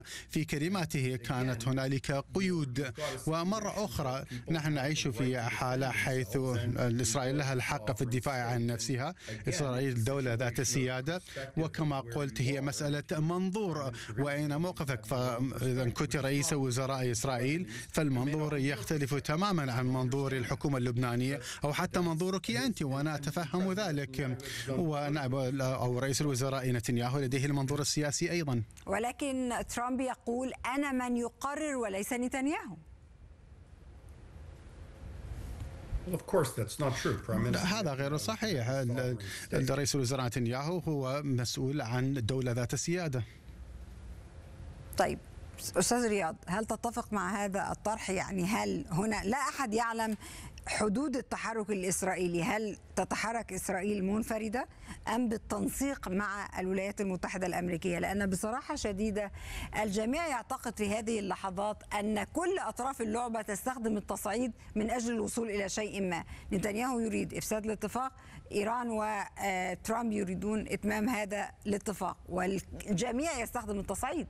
في كلماته كانت هنالك قيود، ومرة أخرى نحن نعيش في حالة حيث إسرائيل لها الحق في الدفاع عن نفسها. إسرائيل دولة ذات السيادة، وكما قلت هي مسألة منظور وأين موقفك. فإذا كنت رئيس وزراء إسرائيل فالمنظور يختلف تماما عن منظور الحكومة اللبنانية أو حتى منظورك أنت، وأنا أتفهم ذلك. أو رئيس الوزراء نتنياهو لديه المنظور السياسي أيضا. ولكن ترامب يقول أنا من يقرر وليس نتنياهو. هذا غير صحيح. رئيس الوزراء نتنياهو هو مسؤول عن دولة ذات السيادة. طيب أستاذ رياض، هل تتفق مع هذا الطرح؟ يعني هل هنا لا أحد يعلم حدود التحرك الإسرائيلي؟ هل تتحرك إسرائيل منفردة أم بالتنسيق مع الولايات المتحدة الأمريكية؟ لأن بصراحة شديدة الجميع يعتقد في هذه اللحظات أن كل أطراف اللعبة تستخدم التصعيد من أجل الوصول إلى شيء ما. نتنياهو يريد إفساد الاتفاق، إيران وترامب يريدون إتمام هذا الاتفاق، والجميع يستخدم التصعيد.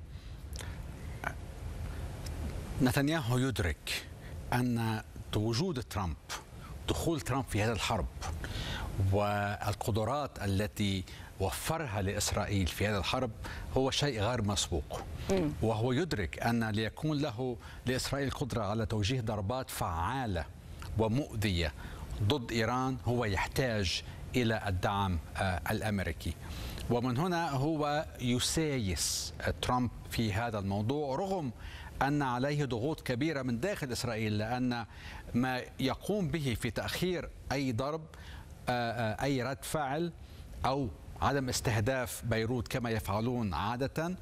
نتنياهو يدرك أن وجود ترامب، دخول ترامب في هذه الحرب والقدرات التي وفرها لإسرائيل في هذه الحرب هو شيء غير مسبوق. وهو يدرك أن ليكون له لإسرائيل قدرة على توجيه ضربات فعالة ومؤذية ضد إيران هو يحتاج إلى الدعم الأمريكي. ومن هنا هو يسايس ترامب في هذا الموضوع، رغم أن عليه ضغوط كبيرة من داخل إسرائيل، لأن ما يقوم به في تأخير أي ضرب، أي رد فعل أو عدم استهداف بيروت كما يفعلون عادة،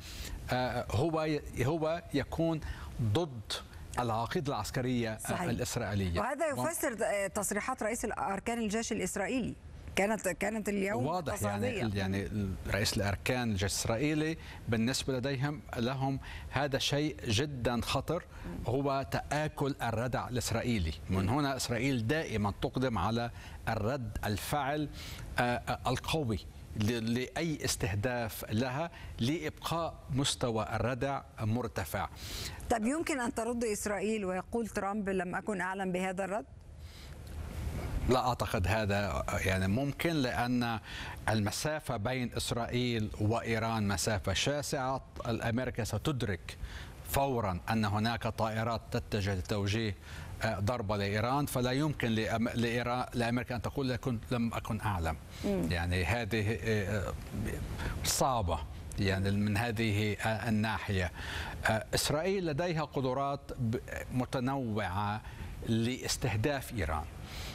هو يكون ضد العقيدة العسكرية الإسرائيلية. وهذا يفسر تصريحات رئيس أركان الجيش الإسرائيلي كانت اليوم واضح. يعني رئيس الأركان الجيش الإسرائيلي بالنسبة لهم هذا شيء جدا خطر، هو تآكل الردع الإسرائيلي. من هنا إسرائيل دائما تقدم على الرد الفعل القوي لأي استهداف لها لإبقاء مستوى الردع مرتفع. طب يمكن أن ترد إسرائيل ويقول ترامب لم أكن أعلم بهذا الرد؟ لا أعتقد هذا يعني ممكن، لأن المسافة بين إسرائيل وإيران مسافة شاسعة. الأمريكا ستدرك فورا أن هناك طائرات تتجه لتوجيه ضربة لإيران، فلا يمكن لأمريكا أن تقول لم أكن أعلم. يعني هذه صعبة يعني من هذه الناحية. إسرائيل لديها قدرات متنوعة لاستهداف إيران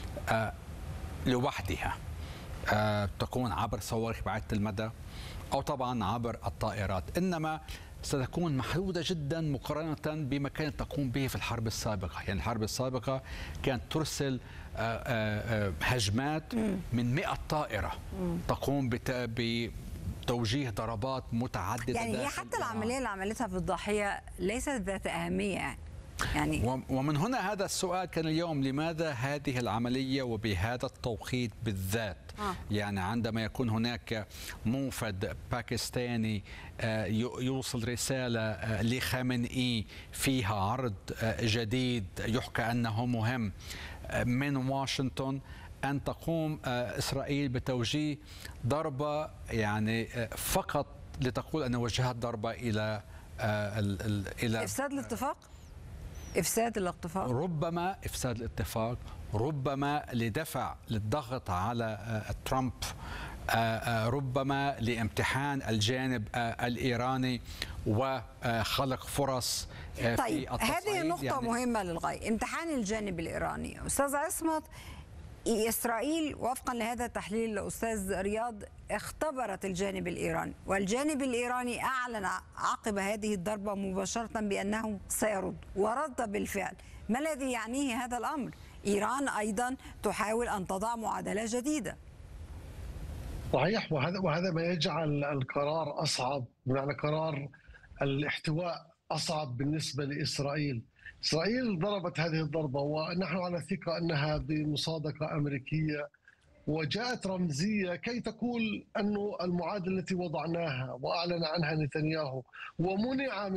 لوحدها، تكون عبر صواريخ بعيدة المدى أو طبعا عبر الطائرات، إنما ستكون محدودة جدا مقارنة بما كانت تقوم به في الحرب السابقة. يعني الحرب السابقة كانت ترسل هجمات من 100 طائرة تقوم بتوجيه ضربات متعددة. يعني هي حتى العملية اللي عملتها في الضاحية ليست ذات أهمية يعني. ومن هنا هذا السؤال كان اليوم، لماذا هذه العملية وبهذا التوقيت بالذات؟ يعني عندما يكون هناك موفد باكستاني يوصل رسالة لخامنئي فيها عرض جديد يحكى أنه مهم من واشنطن، أن تقوم إسرائيل بتوجيه ضربة يعني فقط لتقول أن وجهت ضربة إلى إفساد الاتفاق؟ إفساد الاتفاق، ربما إفساد الاتفاق، ربما لدفع للضغط على ترامب، ربما لامتحان الجانب الإيراني وخلق فرص في طيب هذه نقطة يعني مهمة للغاية، امتحان الجانب الإيراني. أستاذ عصمت، إسرائيل وفقا لهذا التحليل الأستاذ رياض اختبرت الجانب الإيراني، والجانب الإيراني أعلن عقب هذه الضربة مباشرة بأنه سيرد، ورد بالفعل. ما الذي يعنيه هذا الأمر؟ إيران أيضا تحاول أن تضع معادلة جديدة. صحيح، وهذا ما يجعل القرار أصعب، بمعنى قرار الاحتواء أصعب بالنسبة لإسرائيل. إسرائيل ضربت هذه الضربة ونحن على ثقة أنها بمصادقة أمريكية، وجاءت رمزية كي تقول أن المعادلة التي وضعناها وأعلن عنها نتنياهو ومنع